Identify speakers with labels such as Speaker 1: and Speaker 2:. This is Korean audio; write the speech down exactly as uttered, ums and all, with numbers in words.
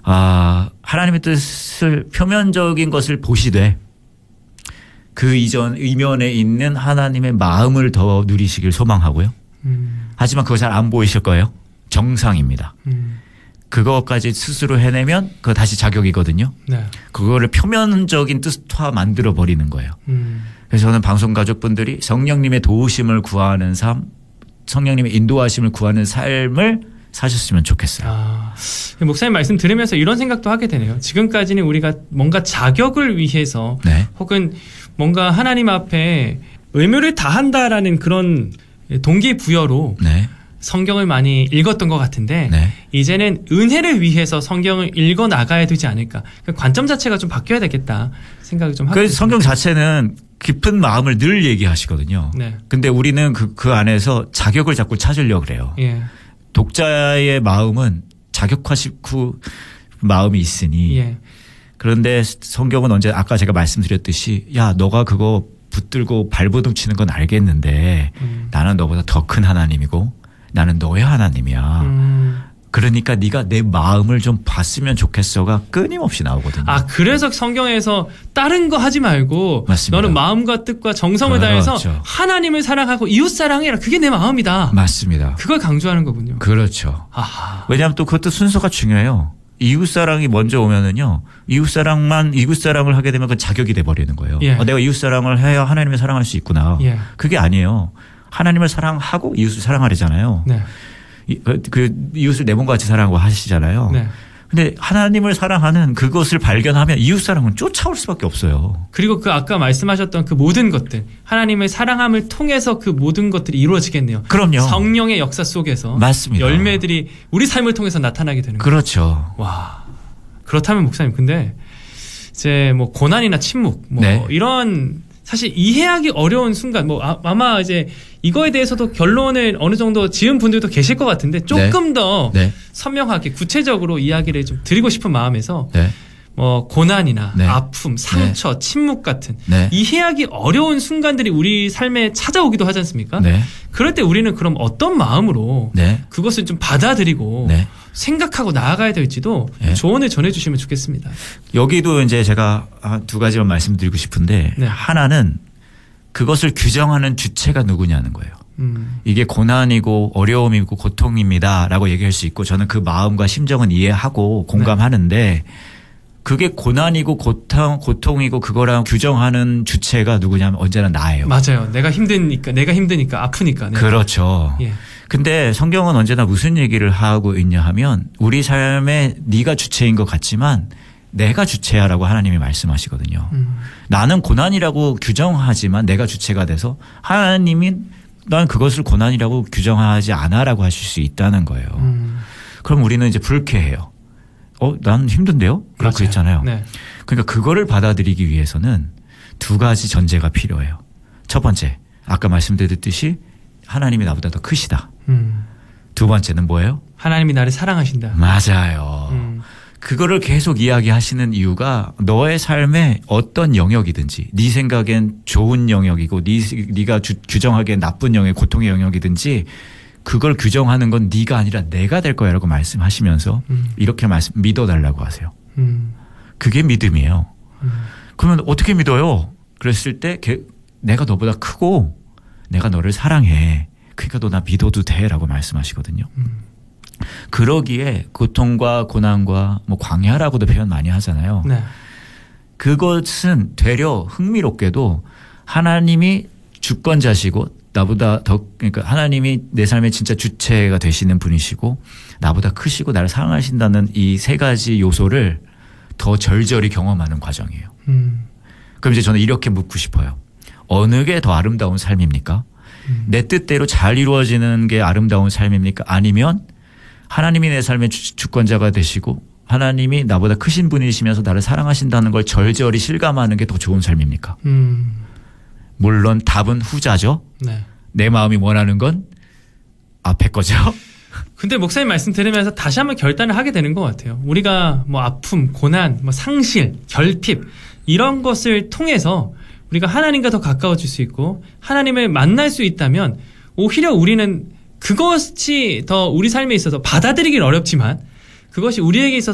Speaker 1: 아, 하나님의 뜻을 표면적인 것을 보시되 그 이전 이면에 있는 하나님의 마음을 더 누리시길 소망하고요. 음. 하지만 그거 잘 안 보이실 거예요. 정상입니다. 음. 그것까지 스스로 해내면 그거 다시 자격이거든요. 네. 그거를 표면적인 뜻화 만들어 버리는 거예요. 음. 그래서 저는 방송 가족분들이 성령님의 도우심을 구하는 삶, 성령님의 인도하심을 구하는 삶을 사셨으면 좋겠어요. 아,
Speaker 2: 목사님 말씀 들으면서 이런 생각도 하게 되네요. 지금까지는 우리가 뭔가 자격을 위해서 네. 혹은 뭔가 하나님 앞에 의무를 다한다라는 그런 동기부여로 네. 성경을 많이 읽었던 것 같은데 네. 이제는 은혜를 위해서 성경을 읽어 나가야 되지 않을까. 그 관점 자체가 좀 바뀌어야 되겠다 생각이 좀 하고
Speaker 1: 그래서 성경 자체는 깊은 마음을 늘 얘기하시거든요. 네. 근데 우리는 그, 그 안에서 자격을 자꾸 찾으려고 그래요. 예. 독자의 마음은 자격화시고 마음이 있으니 예. 그런데 성경은 언제 아까 제가 말씀드렸듯이 야 너가 그거 붙들고 발버둥 치는 건 알겠는데 음. 나는 너보다 더 큰 하나님이고 나는 너의 하나님이야. 음. 그러니까 네가 내 마음을 좀 봤으면 좋겠어가 끊임없이 나오거든요.
Speaker 2: 아 그래서 성경에서 다른 거 하지 말고 맞습니다. 너는 마음과 뜻과 정성을 그렇죠. 다해서 하나님을 사랑하고 이웃 사랑해라. 그게 내 마음이다.
Speaker 1: 맞습니다.
Speaker 2: 그걸 강조하는 거군요.
Speaker 1: 그렇죠.
Speaker 2: 아하.
Speaker 1: 왜냐하면 또 그것도 순서가 중요해요. 이웃 사랑이 먼저 오면은요. 이웃 사랑만 이웃 사랑을 하게 되면 그 자격이 돼 버리는 거예요. 예. 어, 내가 이웃 사랑을 해야 하나님을 사랑할 수 있구나. 예. 그게 아니에요. 하나님을 사랑하고 이웃을 사랑하려잖아요. 네. 이, 그 이웃을 내 몸과 같이 사랑하고 하시잖아요. 네. 근데 하나님을 사랑하는 그것을 발견하면 이웃 사랑은 쫓아올 수밖에 없어요.
Speaker 2: 그리고 그 아까 말씀하셨던 그 모든 것들 하나님의 사랑함을 통해서 그 모든 것들이 이루어지겠네요.
Speaker 1: 그럼요.
Speaker 2: 성령의 역사 속에서
Speaker 1: 맞습니다.
Speaker 2: 열매들이 우리 삶을 통해서 나타나게 되는 거죠.
Speaker 1: 그렇죠.
Speaker 2: 와 그렇다면 목사님 근데 이제 뭐 고난이나 침묵 뭐 네. 이런 사실 이해하기 어려운 순간 뭐 아, 아마 이제 이거에 대해서도 결론을 어느 정도 지은 분들도 계실 것 같은데 조금 네. 더 네. 선명하게 구체적으로 이야기를 좀 드리고 싶은 마음에서 네. 뭐 고난이나 네. 아픔, 상처, 네. 침묵 같은 네. 이해하기 어려운 순간들이 우리 삶에 찾아오기도 하지 않습니까? 네. 그럴 때 우리는 그럼 어떤 마음으로 네. 그것을 좀 받아들이고 네. 생각하고 나아가야 될지도 네. 조언을 전해주시면 좋겠습니다.
Speaker 1: 여기도 이제 제가 두 가지만 말씀드리고 싶은데 네. 하나는 그것을 규정하는 주체가 누구냐는 거예요. 음. 이게 고난이고 어려움이고 고통입니다라고 얘기할 수 있고 저는 그 마음과 심정은 이해하고 공감하는데 네. 그게 고난이고 고통, 고통이고 그거랑 규정하는 주체가 누구냐면 언제나 나예요.
Speaker 2: 맞아요. 내가 힘드니까, 내가 힘드니까, 아프니까. 네.
Speaker 1: 그렇죠. 예. 근데 성경은 언제나 무슨 얘기를 하고 있냐 하면 우리 삶에 네가 주체인 것 같지만 내가 주체야라고 하나님이 말씀하시거든요. 음. 나는 고난이라고 규정하지만 내가 주체가 돼서 하나님이 난 그것을 고난이라고 규정하지 않아라고 하실 수 있다는 거예요. 음. 그럼 우리는 이제 불쾌해요. 어, 난 힘든데요? 그렇게 했잖아요. 네. 그러니까 그거를 받아들이기 위해서는 두 가지 전제가 필요해요. 첫 번째, 아까 말씀드렸듯이 하나님이 나보다 더 크시다. 음. 두 번째는 뭐예요?
Speaker 2: 하나님이 나를 사랑하신다.
Speaker 1: 맞아요. 음. 그거를 계속 이야기하시는 이유가 너의 삶에 어떤 영역이든지 네 생각엔 좋은 영역이고 네, 네가 주, 규정하기엔 나쁜 영역, 고통의 영역이든지 그걸 규정하는 건 네가 아니라 내가 될 거야 라고 말씀하시면서 음. 이렇게 말씀 믿어달라고 하세요. 음. 그게 믿음이에요. 음. 그러면 어떻게 믿어요? 그랬을 때 내가 너보다 크고 내가 너를 사랑해. 그러니까 너 나 믿어도 돼 라고 말씀하시거든요. 음. 그러기에 고통과 고난과 뭐 광야라고도 표현 많이 하잖아요. 네. 그것은 되려 흥미롭게도 하나님이 주권자시고 나보다 더 그러니까 하나님이 내 삶의 진짜 주체가 되시는 분이시고 나보다 크시고 나를 사랑하신다는 이 세 가지 요소를 더 절절히 경험하는 과정이에요. 음. 그럼 이제 저는 이렇게 묻고 싶어요. 어느 게 더 아름다운 삶입니까? 음. 내 뜻대로 잘 이루어지는 게 아름다운 삶입니까? 아니면 하나님이 내 삶의 주, 주권자가 되시고 하나님이 나보다 크신 분이시면서 나를 사랑하신다는 걸 절절히 실감하는 게 더 좋은 삶입니까? 음. 물론 답은 후자죠. 네. 내 마음이 원하는 건 앞에 거죠.
Speaker 2: 근데 목사님 말씀 들으면서 다시 한번 결단을 하게 되는 것 같아요. 우리가 뭐 아픔, 고난, 뭐 상실, 결핍 이런 것을 통해서 우리가 하나님과 더 가까워질 수 있고 하나님을 만날 수 있다면 오히려 우리는 그것이 더 우리 삶에 있어서 받아들이긴 어렵지만 그것이 우리에게 있어서